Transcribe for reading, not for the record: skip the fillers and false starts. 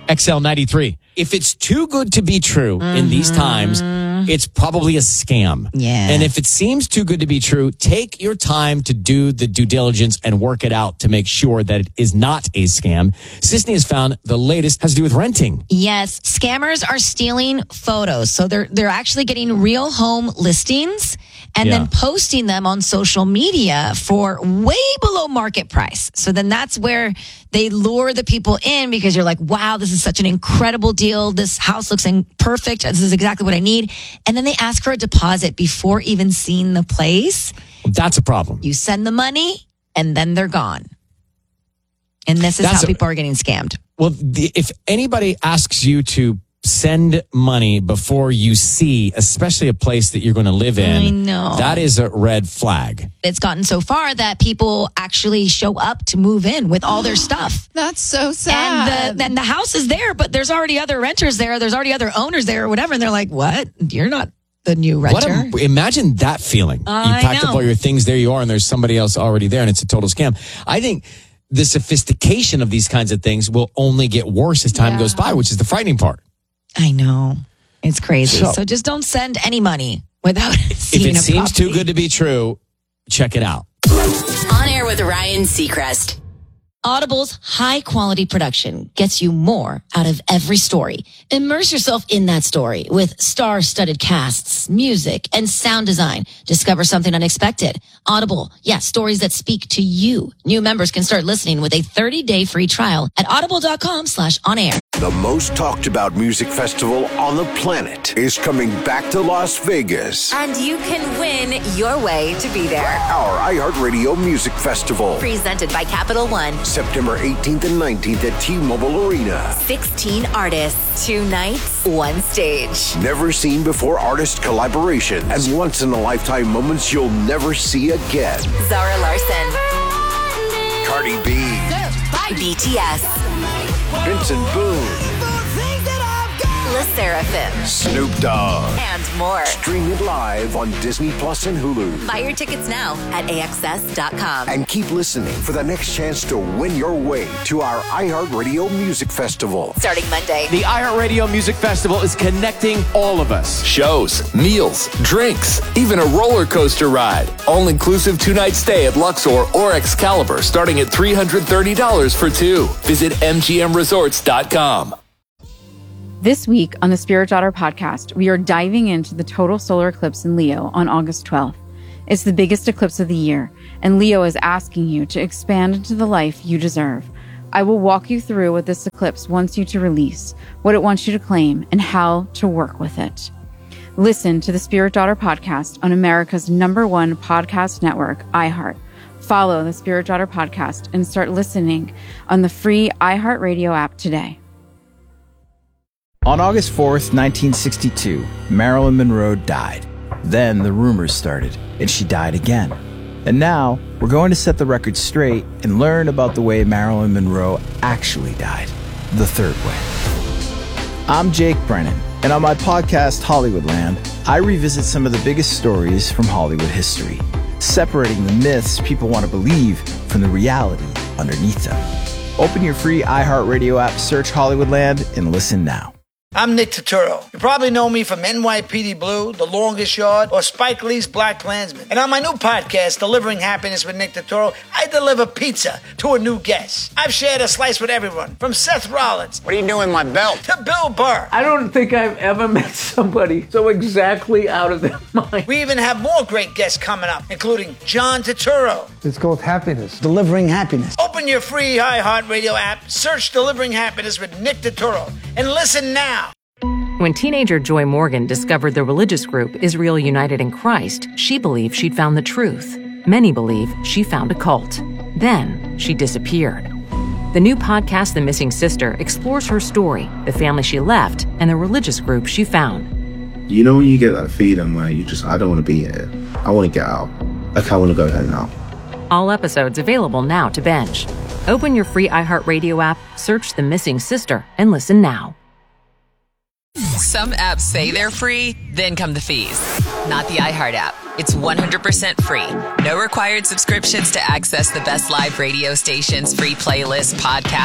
XL93. If it's too good to be true in these times, it's probably a scam. Yeah. And if it seems too good to be true, take your time to do the due diligence and work it out to make sure that it is not a scam. Sisney has found the latest has to do with renting. Yes, scammers are stealing photos. So they're actually getting real home listings and then posting them on social media for way below market price. So then that's where they lure the people in because you're like, wow, this is such an incredible deal. This house looks perfect. This is exactly what I need. And then they ask for a deposit before even seeing the place. That's a problem. You send the money and then they're gone. And this is how people are getting scammed. Well, if anybody asks you to send money before you see, especially a place that you're going to live in, I know. That is a red flag. It's gotten so far that people actually show up to move in with all their stuff. That's so sad. And then the house is there, but there's already other renters there. There's already other owners there or whatever. And they're like, what? You're not the new renter. Imagine that feeling. You packed up all your things, there you are, and there's somebody else already there, and it's a total scam. I think the sophistication of these kinds of things will only get worse as time goes by, which is the frightening part. I know. It's crazy. So just don't send any money without seeing If it seems property. too good to be true, check it out. On Air with Ryan Seacrest. Audible's high-quality production gets you more out of every story. Immerse yourself in that story with star-studded casts, music, and sound design. Discover something unexpected. Audible, stories that speak to you. New members can start listening with a 30-day free trial at audible.com/onair. The most talked about music festival on the planet is coming back to Las Vegas. And you can win your way to be there. Our iHeartRadio Music Festival. Presented by Capital One. September 18th and 19th at T-Mobile Arena. 16 artists, 2 nights, 1 stage. Never seen before artist collaborations and once-in-a-lifetime moments you'll never see again. Zara Larson. Cardi B. BTS. Vincent Boone. Le Seraphim. Snoop Dogg. And more. Stream it live on Disney Plus and Hulu. Buy your tickets now at AXS.com. And keep listening for the next chance to win your way to our iHeartRadio Music Festival. Starting Monday. The iHeartRadio Music Festival is connecting all of us. Shows, meals, drinks, even a roller coaster ride. All-inclusive 2-night stay at Luxor or Excalibur starting at $330 for 2. Visit MGMResorts.com. This week on the Spirit Daughter podcast, we are diving into the total solar eclipse in Leo on August 12th. It's the biggest eclipse of the year, and Leo is asking you to expand into the life you deserve. I will walk you through what this eclipse wants you to release, what it wants you to claim, and how to work with it. Listen to the Spirit Daughter podcast on America's #1 podcast network, iHeart. Follow the Spirit Daughter podcast and start listening on the free iHeartRadio app today. On August 4th, 1962, Marilyn Monroe died. Then the rumors started, and she died again. And now, we're going to set the record straight and learn about the way Marilyn Monroe actually died, the third way. I'm Jake Brennan, and on my podcast, Hollywoodland, I revisit some of the biggest stories from Hollywood history, separating the myths people want to believe from the reality underneath them. Open your free iHeartRadio app, search Hollywoodland, and listen now. I'm Nick Turturro. You probably know me from NYPD Blue, The Longest Yard, or Spike Lee's Black Klansman. And on my new podcast, Delivering Happiness with Nick Turturro, I deliver pizza to a new guest. I've shared a slice with everyone, from Seth Rollins. What are you doing, my belt? To Bill Burr. I don't think I've ever met somebody so exactly out of their mind. We even have more great guests coming up, including John Turturro. It's called Happiness. Delivering Happiness. Open your free iHeartRadio app, search Delivering Happiness with Nick Turturro, and listen now. When teenager Joy Morgan discovered the religious group Israel United in Christ, she believed she'd found the truth. Many believe she found a cult. Then she disappeared. The new podcast, The Missing Sister, explores her story, the family she left, and the religious group she found. You know when you get that feeling where I don't want to be here. I want to get out. Like, I want to go home now. All episodes available now to binge. Open your free iHeartRadio app, search The Missing Sister, and listen now. Some apps say they're free, then come the fees. Not the iHeart app. It's 100% free. No required subscriptions to access the best live radio stations, free playlists, podcasts,